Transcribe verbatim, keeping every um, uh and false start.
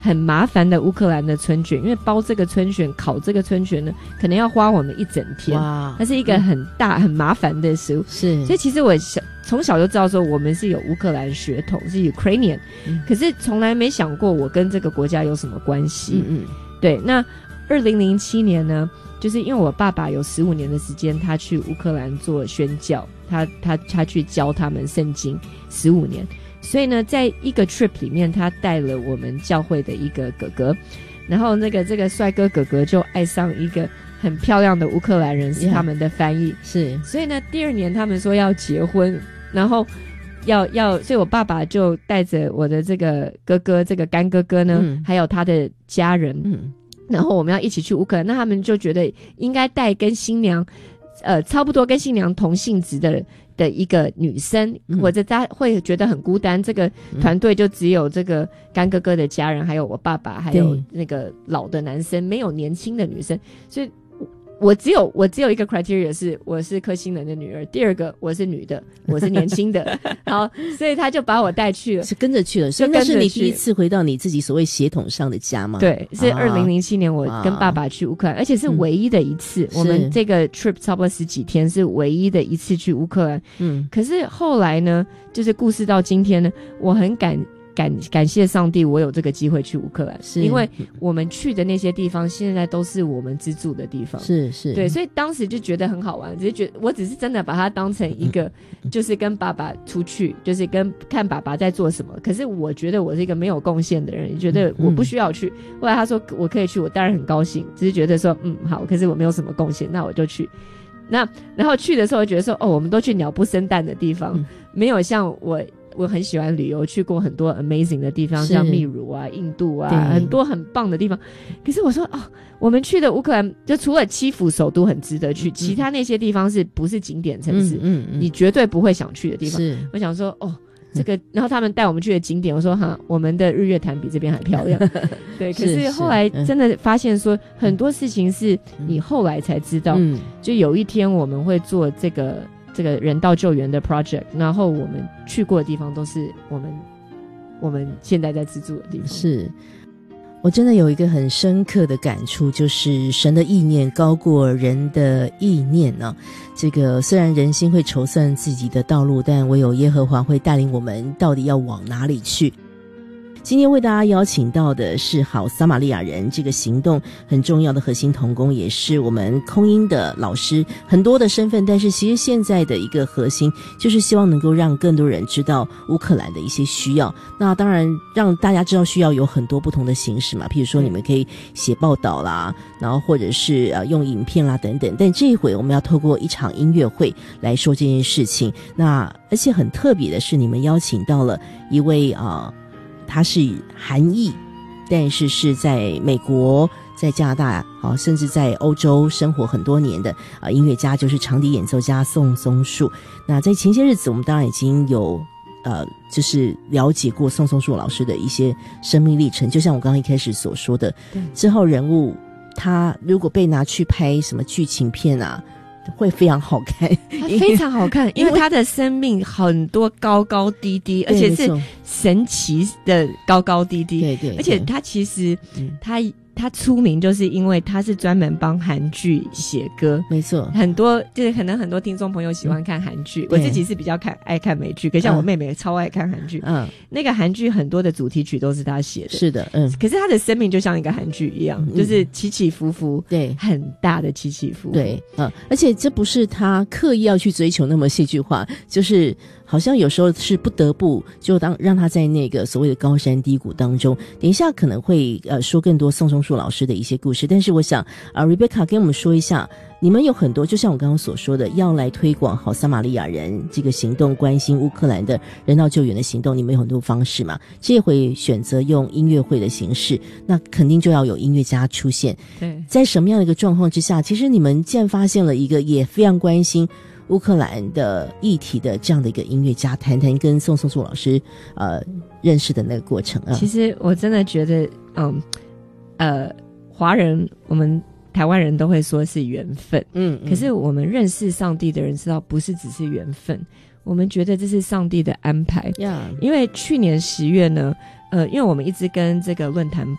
很麻烦的乌克兰的春卷，因为包这个春卷烤这个春卷呢可能要花我们一整天，哇，它是一个很大、嗯、很麻烦的食物，是，所以其实我小从小就知道说我们是有乌克兰血统，是 Ukrainian、嗯、可是从来没想过我跟这个国家有什么关系。嗯嗯，对。那二零零七年呢，就是因为我爸爸有十五年的时间他去乌克兰做宣教，他他他去教他们圣经十五年，所以呢在一个 trip 里面他带了我们教会的一个哥哥，然后那个这个帅哥哥哥就爱上一个很漂亮的乌克兰人，是他们的翻译， yeah, 是，所以呢第二年他们说要结婚，然后要要所以我爸爸就带着我的这个哥哥这个干哥哥呢、嗯、还有他的家人，嗯，然后我们要一起去乌克兰，那他们就觉得应该带跟新娘呃差不多跟新娘同性质的的一个女生、嗯、或者他会觉得很孤单，这个团队就只有这个干哥哥的家人还有我爸爸还有那个老的男生，没有年轻的女生，所以我只有我只有一个 criteria 是我是柯新人的女儿，第二个我是女的，我是年轻的好，所以他就把我带去了， 是跟着去了，所以那是你第一次回到你自己所谓血统上的家吗？ 对，是二零零七年我跟爸爸去乌克兰、啊、而且是唯一的一次、嗯、我们这个 trip 差不多十几天是唯一的一次去乌克兰。嗯，可是后来呢就是故事到今天呢，我很感感感谢上帝我有这个机会去乌克兰，是因为我们去的那些地方现在都是我们资助的地方，是是，对，所以当时就觉得很好玩，只是觉得我只是真的把它当成一个就是跟爸爸出去就是跟看爸爸在做什么，可是我觉得我是一个没有贡献的人，觉得我不需要去、嗯、后来他说我可以去，我当然很高兴，只是觉得说嗯好，可是我没有什么贡献，那我就去。那然后去的时候觉得说哦我们都去鸟不生蛋的地方、嗯、没有像我我很喜欢旅游，去过很多 amazing 的地方，像秘鲁啊印度啊很多很棒的地方，可是我说哦我们去的乌克兰就除了基辅首都很值得去、嗯、其他那些地方是不是景点城市、嗯嗯嗯、你绝对不会想去的地方，是我想说哦这个，然后他们带我们去的景点，我说哈，我们的日月潭比这边还漂亮。对，可是后来真的发现说，很多事情是你后来才知道。嗯，就有一天我们会做这个这个人道救援的 project， 然后我们去过的地方都是我们我们现在在资助的地方。是。 我真的有一个很深刻的感触，就是神的意念高过人的意念呢、啊。这个虽然人心会筹算自己的道路，但唯有耶和华会带领我们到底要往哪里去。今天为大家邀请到的是好撒玛利亚人这个行动很重要的核心同工，也是我们空音的老师，很多的身份，但是其实现在的一个核心就是希望能够让更多人知道乌克兰的一些需要。那当然让大家知道需要有很多不同的形式嘛，譬如说你们可以写报道啦，然后或者是呃用影片啦等等，但这一回我们要透过一场音乐会来说这件事情。那而且很特别的是，你们邀请到了一位啊、呃他是韩裔，但是是在美国在加拿大啊，甚至在欧洲生活很多年的啊音乐家，就是长笛演奏家宋松树。那在前些日子我们当然已经有呃就是了解过宋松树老师的一些生命历程，就像我刚刚一开始所说的，之后人物他如果被拿去拍什么剧情片啊会非常好看， 它非常好看，因为他的生命很多高高低低，而且是神奇的高高低低。对 对, 对，而且他其实他、嗯、他出名就是因为他是专门帮韩剧写歌，没错，很多就是可能很多听众朋友喜欢看韩剧、嗯，我自己是比较看爱看美剧，可是像我妹妹超爱看韩剧，嗯，那个韩剧很多的主题曲都是他写的，是的，嗯，可是他的生命就像一个韩剧一样、嗯，就是起起伏伏，对，很大的起起伏伏，对， 嗯，而且这不是他刻意要去追求那么戏剧化，就是好像有时候是不得不就当让他在那个所谓的高山低谷当中。等一下可能会呃说更多宋松树老师的一些故事，但是我想啊、呃、Rebecca 跟我们说一下，你们有很多就像我刚刚所说的要来推广好撒玛利亚人这个行动，关心乌克兰的人道救援的行动，你们有很多方式嘛，这回选择用音乐会的形式，那肯定就要有音乐家出现。对，在什么样的一个状况之下，其实你们既然发现了一个也非常关心乌克兰的议题的这样的一个音乐家，谈谈跟宋松树老师呃认识的那个过程啊。 其实我真的觉得嗯呃华人我们台湾人都会说是缘分，嗯，可是我们认识上帝的人知道不是只是缘分，我们觉得这是上帝的安排。Yeah. 因为去年十月呢呃，因为我们一直跟这个论坛